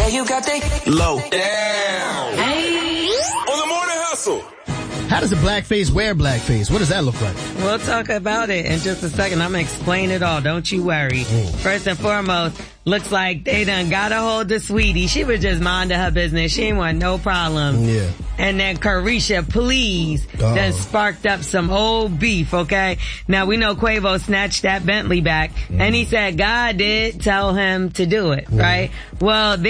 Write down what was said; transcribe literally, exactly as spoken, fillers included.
Yeah, you got the low. Damn. Hey. On the morning hustle. How does a blackface wear blackface? What does that look like? We'll talk about it in just a second. I'm going to explain it all. Don't you worry. Mm. First and foremost, looks like they done got a hold of Sweetie. She was just minding her business. She ain't want no problem. Yeah. And then Carisha, please, Uh-oh. then sparked up some old beef, okay? Now we know Quavo snatched that Bentley back, mm. and he said God did tell him to do it, mm. right? Well,